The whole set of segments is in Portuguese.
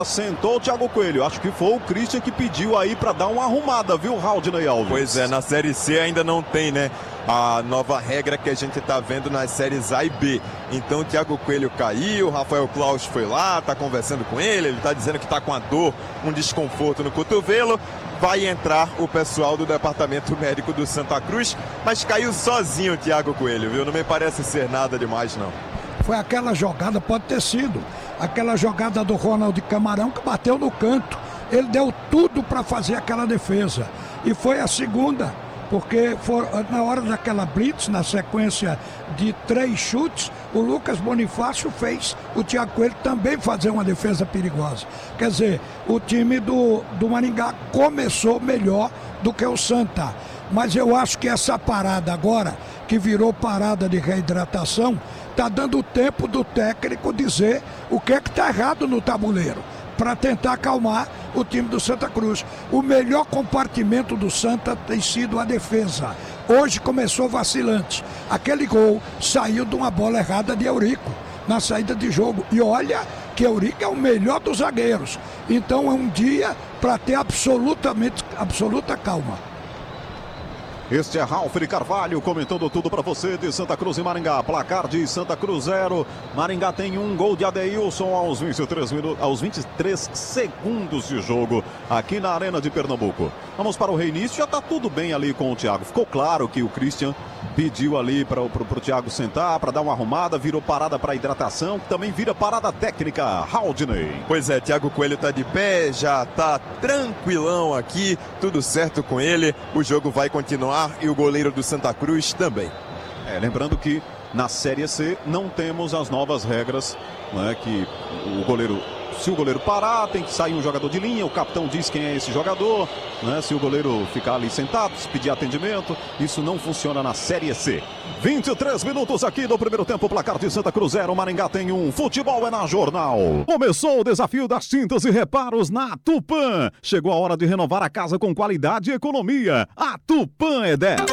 Sentou o Thiago Coelho, acho que foi o Christian que pediu aí pra dar uma arrumada, viu, Haldney Alves? Pois é, na Série C ainda não tem, né, a nova regra que a gente tá vendo nas séries A e B. Então o Thiago Coelho caiu, o Rafael Claus foi lá, tá conversando com ele tá dizendo que tá com a dor, um desconforto no cotovelo. Vai entrar o pessoal do departamento médico do Santa Cruz, mas caiu sozinho o Thiago Coelho, viu? Não me parece ser nada demais, não. Foi aquela jogada, pode ter sido aquela jogada do Ronald Camarão que bateu no canto. Ele deu tudo para fazer aquela defesa. E foi a segunda, porque na hora daquela blitz, na sequência de 3 chutes, o Lucas Bonifácio fez o Thiago Coelho também fazer uma defesa perigosa. Quer dizer, o time do Maringá começou melhor do que o Santa. Mas eu acho que essa parada agora, que virou parada de reidratação, está dando tempo do técnico dizer o que é que está errado no tabuleiro, para tentar acalmar o time do Santa Cruz. O melhor compartimento do Santa tem sido a defesa. Hoje começou vacilante. Aquele gol saiu de uma bola errada de Eurico na saída de jogo. E olha que Eurico é o melhor dos zagueiros. Então é um dia para ter absoluta calma. Este é Ralf de Carvalho comentando tudo para você de Santa Cruz e Maringá. Placar de Santa Cruz 0. Maringá tem um gol de Adeilson aos 23 segundos de jogo aqui na Arena de Pernambuco. Vamos para o reinício. Já está tudo bem ali com o Thiago. Ficou claro que o Christian pediu ali para o Thiago sentar, para dar uma arrumada. Virou parada para hidratação, que também vira parada técnica. Haldney. Pois é, Thiago Coelho tá de pé, já tá tranquilão aqui. Tudo certo com ele. O jogo vai continuar. E o goleiro do Santa Cruz também. Lembrando que na Série C não temos as novas regras, né, que se o goleiro parar, tem que sair um jogador de linha, o capitão diz quem é esse jogador, né, se o goleiro ficar ali sentado, se pedir atendimento, isso não funciona na Série C. 23 minutos aqui do primeiro tempo, placar de Santa Cruz 0, Maringá tem 1, futebol é na Jornal. Começou o desafio das tintas e reparos na Tupã. Chegou a hora de renovar a casa com qualidade e economia. A Tupã é 10.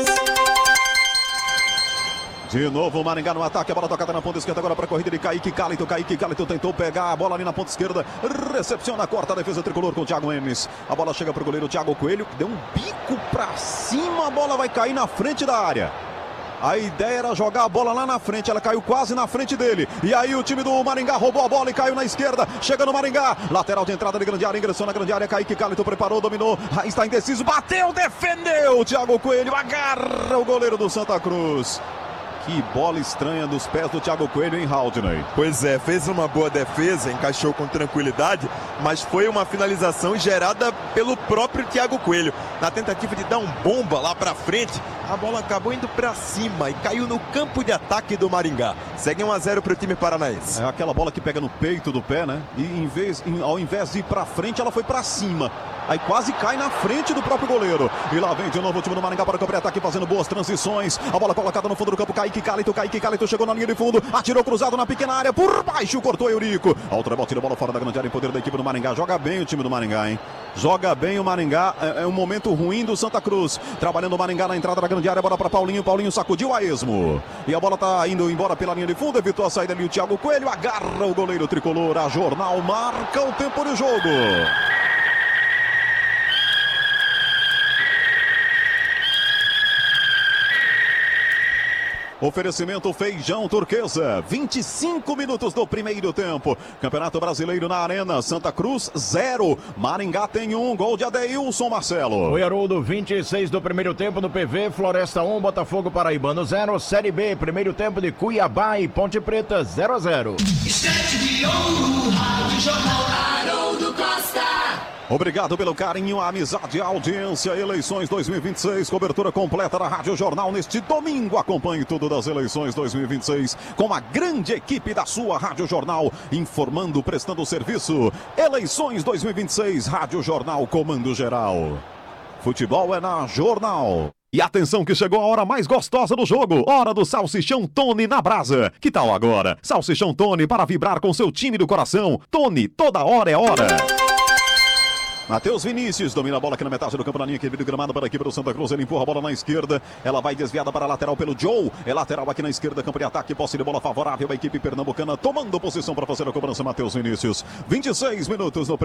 De novo o Maringá no ataque, a bola tocada na ponta esquerda agora para a corrida de Kaique Calito. Kaique Calito tentou pegar a bola ali na ponta esquerda, recepciona, corta a defesa tricolor com o Thiago Enes. A bola chega para o goleiro Thiago Coelho, que deu um bico para cima, a bola vai cair na frente da área. A ideia era jogar a bola lá na frente, ela caiu quase na frente dele. E aí o time do Maringá roubou a bola e caiu na esquerda. Chega no Maringá, lateral de entrada de grande área, ingressou na grande área. Kaique Calito preparou, dominou, está indeciso, bateu, defendeu. Thiago Coelho agarra o goleiro do Santa Cruz. Que bola estranha dos pés do Thiago Coelho, hein, Haldney? Pois é, fez uma boa defesa, encaixou com tranquilidade, mas foi uma finalização gerada pelo próprio Thiago Coelho. Na tentativa de dar um bomba lá pra frente, a bola acabou indo pra cima e caiu no campo de ataque do Maringá. Segue 1-0 pro time paranaense. É aquela bola que pega no peito do pé, né? E ao invés de ir pra frente, ela foi pra cima. Aí quase cai na frente do próprio goleiro. E lá vem de novo o time do Maringá para o campo de ataque, fazendo boas transições. A bola colocada no fundo do campo, Kaique Calito chegou na linha de fundo, atirou cruzado na pequena área, por baixo, cortou Eurico. Alto rebote, tira a bola fora da grande área em poder da equipe do Maringá. Joga bem o time do Maringá, hein? Joga bem o Maringá, é um momento ruim do Santa Cruz. Trabalhando o Maringá na entrada da grande área, bola para Paulinho, Paulinho sacudiu a esmo. E a bola tá indo embora pela linha de fundo, evitou a saída ali o Thiago Coelho, agarra o goleiro tricolor. A Jornal marca o tempo de jogo. Oferecimento Feijão Turquesa, 25 minutos do primeiro tempo. Campeonato Brasileiro na Arena, Santa Cruz 0, Maringá tem 1, gol de Adeilson, Marcelo. O Haroldo, 26 do primeiro tempo no PV, Floresta 1, Botafogo Paraibano 0, Série B, primeiro tempo de Cuiabá e Ponte Preta 0-0. Estete de ouro, Rádio Jornal Haroldo Costa. Obrigado pelo carinho, a amizade, a audiência. Eleições 2026, cobertura completa da Rádio Jornal neste domingo. Acompanhe tudo das eleições 2026 com a grande equipe da sua Rádio Jornal, informando, prestando serviço. Eleições 2026, Rádio Jornal, comando geral. Futebol é na Jornal. E atenção que chegou a hora mais gostosa do jogo, hora do Salsichão Tony na brasa. Que tal agora? Salsichão Tony para vibrar com seu time do coração. Tony, toda hora é hora. Matheus Vinícius domina a bola aqui na metade do campo, na linha que do gramado para a equipe do Santa Cruz. Ele empurra a bola na esquerda, ela vai desviada para a lateral pelo Joe. É lateral aqui na esquerda, campo de ataque, posse de bola favorável à equipe pernambucana, tomando posição para fazer a cobrança. Matheus Vinícius, 26 minutos no